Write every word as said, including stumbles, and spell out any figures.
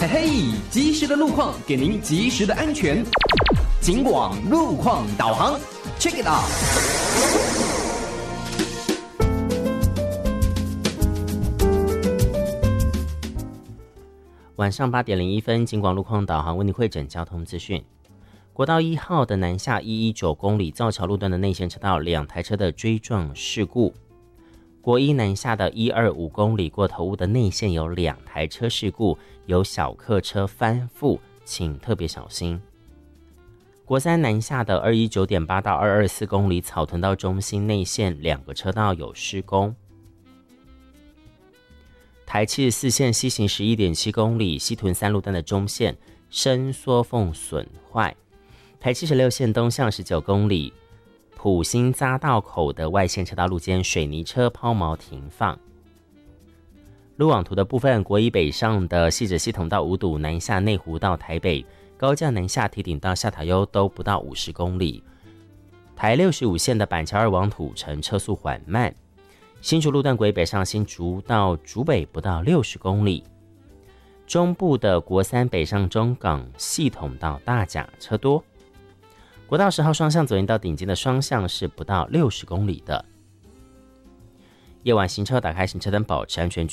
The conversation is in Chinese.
嘿嘿，及时的路况给您及时的安全。警广路况导航 ，Check it out。 晚上八点零一分，警广路况导航为您汇整交通资讯。国道一号的南下一一九公里造桥路段的内线车道，两台车的追撞事故。国一南下的一二五公里过头雾的内线有两台车事故，有小客车翻覆，请特别小心。国三南下的二一九点八到二二四公里草屯到中心内线两个车道有施工。台七十四线西行十一点七公里西屯三路段的中线伸缩缝损坏。台七十六线东向十九公里普兴匝道口的外线车道路间水泥车抛锚停放。路网图的部分，国一北上的汐止系统到五堵，南下内湖到台北，高架南下堤顶到下塔悠都不到五十公里。台六十五线的板桥二往土城车速缓慢。新竹路段国一北上新竹到竹北不到六十公里。中部的国三北上中港系统到大甲车多。国道十号双向左营到顶尖的双向是不到六十公里的。夜晚行车打开行车灯，保持安全。